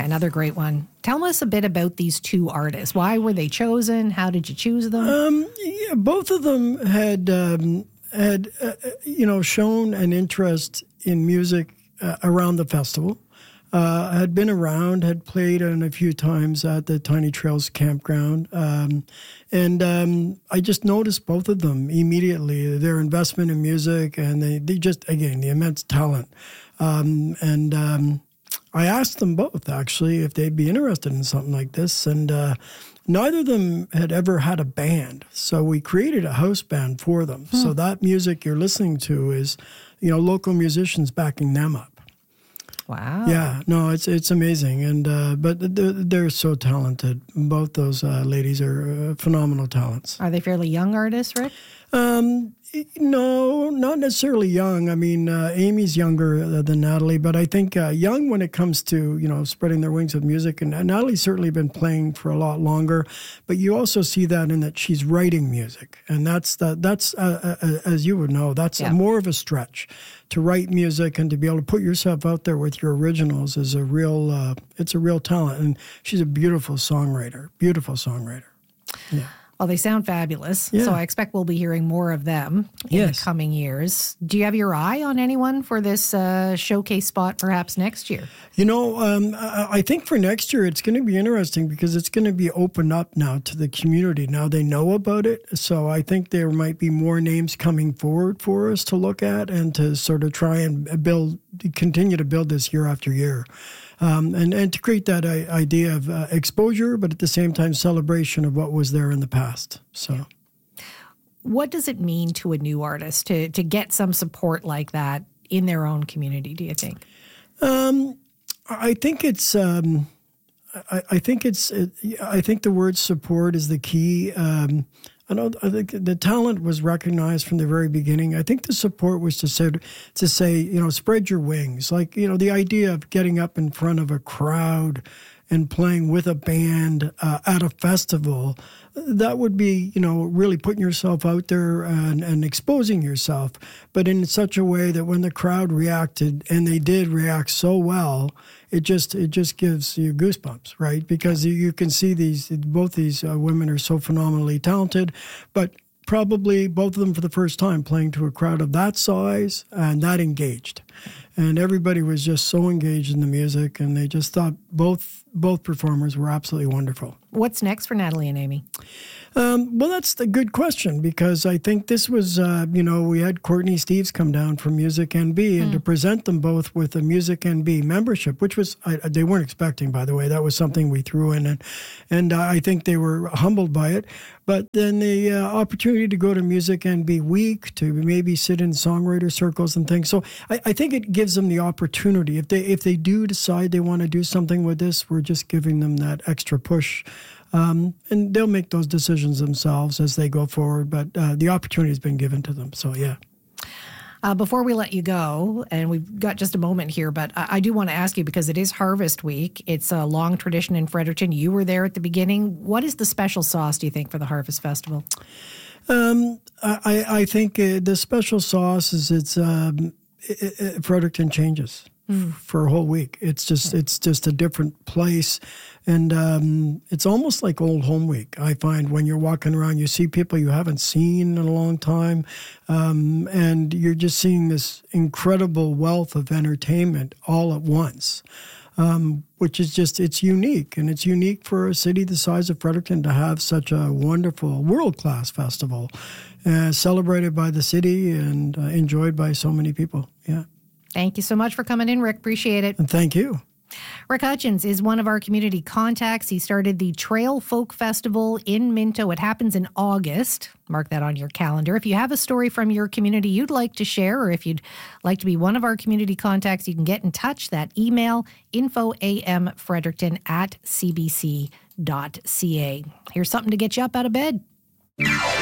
Yeah, another great one. Tell us a bit about these two artists. Why were they chosen? How did you choose them? Both of them had shown an interest in music around the festival. Had been around, had played in a few times at the Tiny Trails campground. And I just noticed both of them immediately, their investment in music and they just, again, the immense talent. I asked them both, actually, if they'd be interested in something like this. And neither of them had ever had a band. So we created a house band for them. So that music you're listening to is, local musicians backing them up. Wow. Yeah, no, it's amazing, and but they're so talented. Both those ladies are phenomenal talents. Are they fairly young artists, Rick? No, not necessarily young. I mean, Amy's younger than Natalie, but I think young when it comes to, spreading their wings with music. And Natalie's certainly been playing for a lot longer, but you also see that in that she's writing music. And that's as you would know, that's more of a stretch. To write music and to be able to put yourself out there with your originals is it's a real talent. And she's a beautiful songwriter. Yeah. Well, they sound fabulous, Yeah. so I expect we'll be hearing more of them in the coming years. Do you have your eye on anyone for this showcase spot perhaps next year? I think for next year it's going to be interesting because it's going to be opened up now to the community. Now they know about it, so I think there might be more names coming forward for us to look at and to sort of try and continue to build this year after year. And to create that idea of exposure, but at the same time celebration of what was there in the past. So, what does it mean to a new artist to get some support like that in their own community, do you think? I think it's. I think the word support is the key. I think the talent was recognized from the very beginning. I think the support was to say, spread your wings. Like, the idea of getting up in front of a crowd and playing with a band at a festival, that would be, really putting yourself out there and exposing yourself, but in such a way that when the crowd reacted, and they did react so well, it just gives you goosebumps, right? Because you can see both these women are so phenomenally talented, but probably both of them for the first time playing to a crowd of that size and that engaged. And everybody was just so engaged in the music, and they just thought both performers were absolutely wonderful. What's next for Natalie and Amy? Well, that's the good question, because I think this was, we had Courtney Steves come down from Music NB and to present them both with a Music NB membership, which was, they weren't expecting, by the way. That was something we threw in, and I think they were humbled by it. But then the opportunity to go to Music NB Week, to maybe sit in songwriter circles and things. So I think it gives them the opportunity. If they do decide they want to do something with this, we're just giving them that extra push. And they'll make those decisions themselves as they go forward. But the opportunity has been given to them. So, yeah. Before we let you go, and we've got just a moment here, but I do want to ask you, because it is Harvest Week. It's a long tradition in Fredericton. You were there at the beginning. What is the special sauce, do you think, for the Harvest Festival? I think the special sauce is Fredericton changes for a whole week. It's just a different place. And it's almost like Old Home Week. I find when you're walking around, you see people you haven't seen in a long time, and you're just seeing this incredible wealth of entertainment all at once, which is it's unique. And it's unique for a city the size of Fredericton to have such a wonderful, world-class festival celebrated by the city and enjoyed by so many people. Yeah. Thank you so much for coming in, Rick. Appreciate it. And thank you. Rick Hutchins is one of our community contacts. He started the Trail Folk Festival in Minto. It happens in August. Mark that on your calendar. If you have a story from your community you'd like to share, or if you'd like to be one of our community contacts, you can get in touch. That email, infoamfredericton@cbc.ca. Here's something to get you up out of bed.